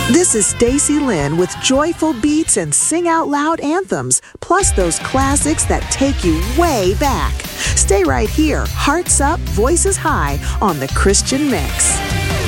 This is Stacy Lynn with joyful beats and sing out loud anthems, plus those classics that take you way back. Stay right here, hearts up, voices high on the Christian Mix.